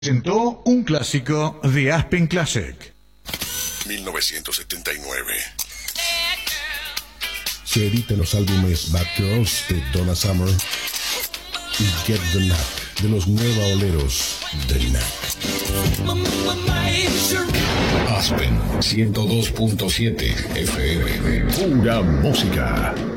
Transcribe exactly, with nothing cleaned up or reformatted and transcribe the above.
Presentó un clásico de Aspen Classic. mil novecientos setenta y nueve. Se editan los álbumes Bad Girls de Donna Summer y Get the Knack de los Nueva Oleros de Knack. Aspen ciento dos punto siete F M. Pura música.